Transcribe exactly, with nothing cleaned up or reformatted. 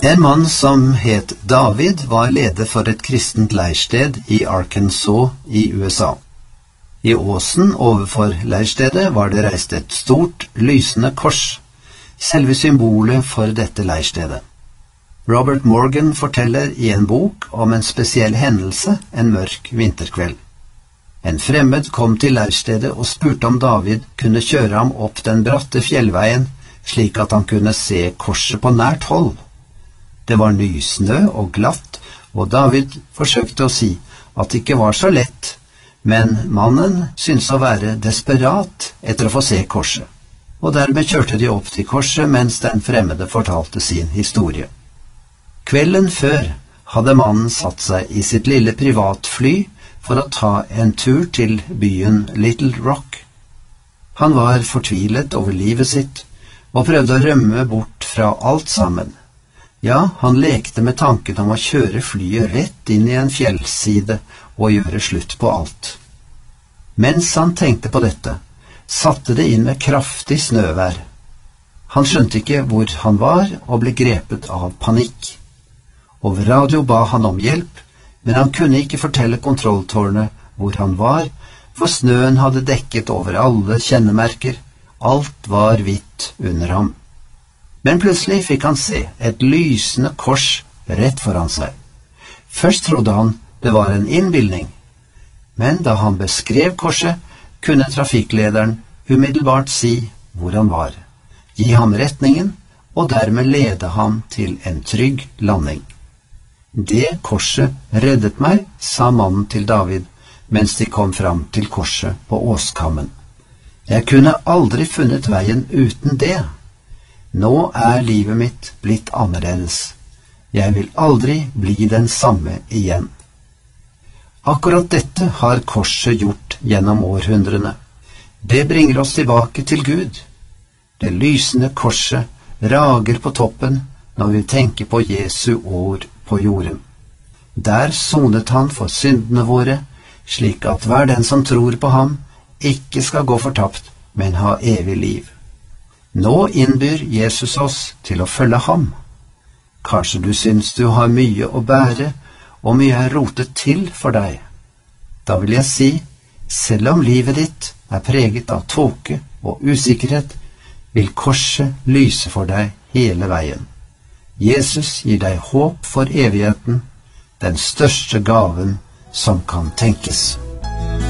En mann som het David var leder for et kristent leirsted i Arkansas i U S A. I åsen overfor leirstedet var det reist et stort, lysende kors, selve symbolet for dette leirstedet. Robert Morgan forteller i en bok om en spesiell hendelse en mørk vinterkveld. En fremmed kom til leirstedet og spurte om David kunne kjøre ham opp den bratte fjellveien, slik at han kunne se korset på nært hold. Det var nysnø og glatt, og David forsøkte å si at det ikke var så lett, men mannen syntes å være desperat etter å få se korset, og dermed kjørte de opp til korset mens den fremmede fortalte sin historie. Kvelden før hadde mannen satt seg i sitt lille privatfly for å ta en tur til byen Little Rock. Han var fortvilet over livet sitt og prøvde å rømme bort fra alt sammen. Ja, han lekte med tanken om å kjøre flyet rett inn i en fjellside og gjøre slutt på alt. Mens han tenkte på dette, satte det inn med kraftig snøvær. Han skjønte ikke hvor han var og ble grepet av panikk. Over radio ba han om hjelp, men han kunne ikke fortelle kontrolltårnet hvor han var, for snøen hadde dekket over alle kjennemerker. Alt var hvitt under ham. Men plutselig fikk han se et lysende kors rett foran seg. Først trodde han det var en innbildning, men da han beskrev korset, kunne trafikklederen umiddelbart si hvor han var, gi ham retningen og dermed lede ham til en trygg landing. Det korset reddet meg, sa mannen til David, mens de kom fram til korset på åskammen. Jeg kunne aldri funnet veien uten det. Nå er livet mitt blitt annerledes. Jeg vil aldri bli den samme igjen. Akkurat dette har korset gjort gjennom århundrene. Det bringer oss tilbake til Gud. Det lysende korset rager på toppen når vi tenker på Jesu ord på jorden. Der sonet han for syndene våre, slik at hver den som tror på ham ikke skal gå fortapt, men ha evig liv. Nå innbyr Jesus oss til å følge ham. Kanskje du syns du har mye å bære, og mye er rotet til for deg. Da vil jeg si, selv om livet ditt er preget av tåke og usikkerhet, vil korset lyse for deg hele veien. Jesus gir deg håp for evigheten, den største gaven som kan tenkes.